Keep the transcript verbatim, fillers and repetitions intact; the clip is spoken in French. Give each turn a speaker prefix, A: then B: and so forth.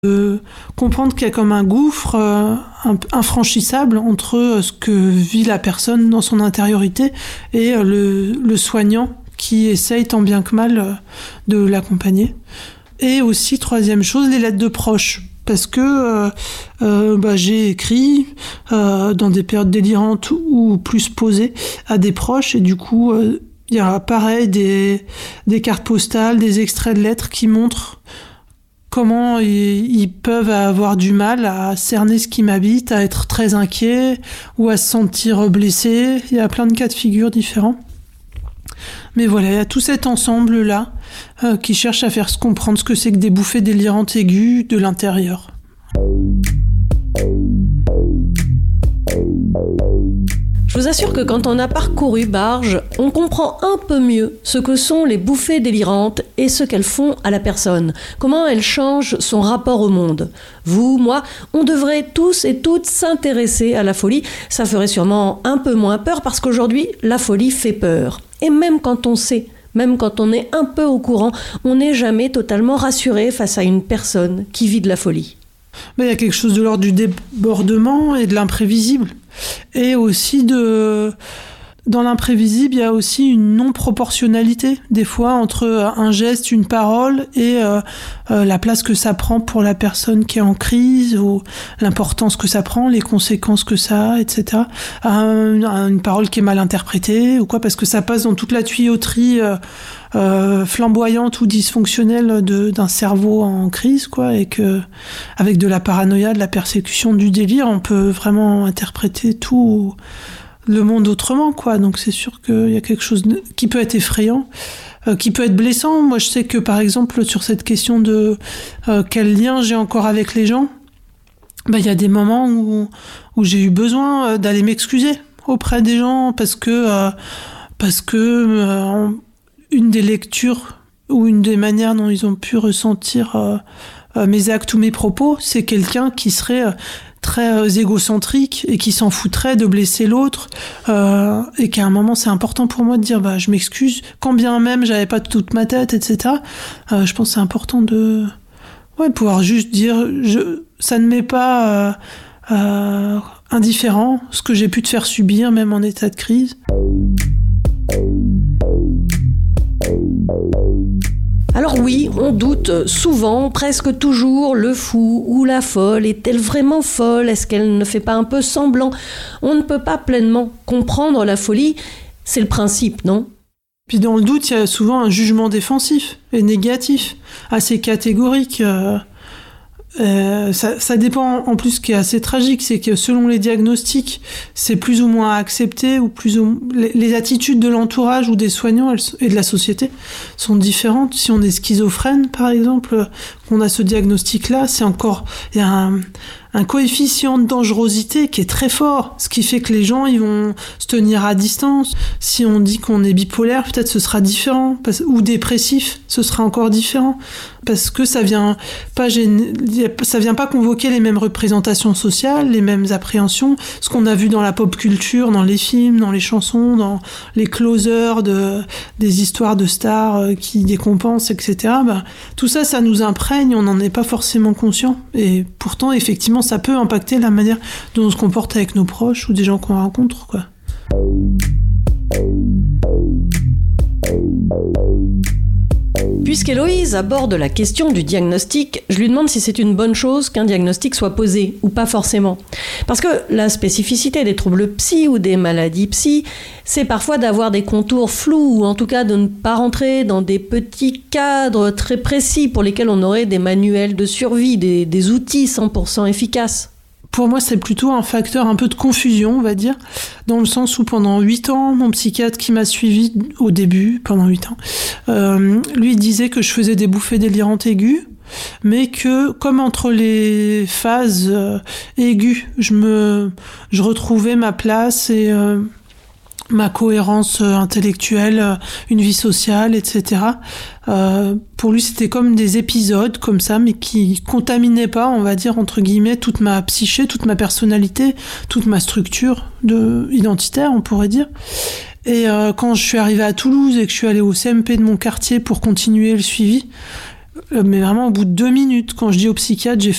A: de comprendre qu'il y a comme un gouffre euh, infranchissable entre ce que vit la personne dans son intériorité et euh, le, le soignant qui essaye tant bien que mal euh, de l'accompagner. Et aussi, troisième chose, les lettres de proches. Parce que euh, euh, bah, j'ai écrit euh, dans des périodes délirantes ou plus posées à des proches, et du coup, il euh, y a pareil des, des cartes postales, des extraits de lettres qui montrent comment ils, ils peuvent avoir du mal à cerner ce qui m'habite, à être très inquiets ou à se sentir blessés. Il y a plein de cas de figure différents. Mais voilà, il y a tout cet ensemble-là euh, qui cherche à faire se comprendre ce que c'est que des bouffées délirantes aiguës de l'intérieur.
B: Je vous assure que quand on a parcouru Barges, on comprend un peu mieux ce que sont les bouffées délirantes et ce qu'elles font à la personne, comment elles changent son rapport au monde. Vous, moi, on devrait tous et toutes s'intéresser à la folie. Ça ferait sûrement un peu moins peur parce qu'aujourd'hui, la folie fait peur. Et même quand on sait, même quand on est un peu au courant, on n'est jamais totalement rassuré face à une personne qui vit de la folie.
A: Mais il y a quelque chose de l'ordre du débordement et de l'imprévisible. Et aussi de... Dans l'imprévisible, il y a aussi une non-proportionnalité, des fois, entre un geste, une parole et euh, euh, la place que ça prend pour la personne qui est en crise, ou l'importance que ça prend, les conséquences que ça a, et cetera. Un, une parole qui est mal interprétée, ou quoi, parce que ça passe dans toute la tuyauterie euh, euh, flamboyante ou dysfonctionnelle de, d'un cerveau en crise, quoi, et que, avec de la paranoïa, de la persécution, du délire, on peut vraiment interpréter tout... le monde autrement, quoi. Donc c'est sûr qu'il y a quelque chose de, qui peut être effrayant, euh, qui peut être blessant. Moi, je sais que, par exemple, sur cette question de euh, quel lien j'ai encore avec les gens, bah, il y a des moments où, où j'ai eu besoin d'aller m'excuser auprès des gens parce que, euh, parce que euh, une des lectures ou une des manières dont ils ont pu ressentir euh, euh, mes actes ou mes propos, c'est quelqu'un qui serait... Euh, très euh, égocentrique et qui s'en foutrait de blesser l'autre euh, et qu'à un moment c'est important pour moi de dire bah je m'excuse quand bien même j'avais pas toute ma tête, etc. Euh, je pense que c'est important de ouais pouvoir juste dire je ça ne m'est pas euh, euh, indifférent ce que j'ai pu te faire subir même en état de crise.
B: Alors oui, on doute souvent, presque toujours, le fou ou la folle. Est-elle vraiment folle ? Est-ce qu'elle ne fait pas un peu semblant ? On ne peut pas pleinement comprendre la folie. C'est le principe, non ?
A: Puis dans le doute, il y a souvent un jugement défensif et négatif, assez catégorique. Euh, euh, ça, ça dépend, en plus, ce qui est assez tragique, c'est que selon les diagnostics, c'est plus ou moins accepté, ou plus ou les, les attitudes de l'entourage ou des soignants elles, et de la société sont différentes. Si on est schizophrène, par exemple, qu'on a ce diagnostic-là, c'est encore, il y a un, un coefficient de dangerosité qui est très fort, ce qui fait que les gens, ils vont se tenir à distance. Si on dit qu'on est bipolaire, peut-être ce sera différent, parce, ou dépressif, ce sera encore différent, parce que ça vient pas gêner, ça vient pas convoquer les mêmes représentations sociales, les mêmes appréhensions, ce qu'on a vu dans la pop culture, dans les films, dans les chansons, dans les closers de, des histoires de stars qui décompensent, et cetera. Bah, tout ça, ça nous imprègne, on n'en est pas forcément conscient. Et pourtant, effectivement, ça peut impacter la manière dont on se comporte avec nos proches ou des gens qu'on rencontre, quoi.
B: Puisqu'Héloïse aborde la question du diagnostic, je lui demande si c'est une bonne chose qu'un diagnostic soit posé, ou pas forcément. Parce que la spécificité des troubles psy ou des maladies psy, c'est parfois d'avoir des contours flous, ou en tout cas de ne pas rentrer dans des petits cadres très précis pour lesquels on aurait des manuels de survie, des, des outils cent pour cent efficaces.
A: Pour moi, c'est plutôt un facteur un peu de confusion, on va dire, dans le sens où pendant huit ans, mon psychiatre qui m'a suivi au début, pendant huit ans, euh, lui disait que je faisais des bouffées délirantes aiguës, mais que comme entre les phases euh, aiguës, je me, je retrouvais ma place et euh, ma cohérence intellectuelle, une vie sociale, et cetera. Euh, pour lui, c'était comme des épisodes comme ça, mais qui contaminaient pas, on va dire, entre guillemets, toute ma psyché, toute ma personnalité, toute ma structure de, identitaire, on pourrait dire. Et euh, quand je suis arrivée à Toulouse et que je suis allée au C M P de mon quartier pour continuer le suivi, Mais vraiment, au bout de deux minutes, quand je dis au psychiatre, j'ai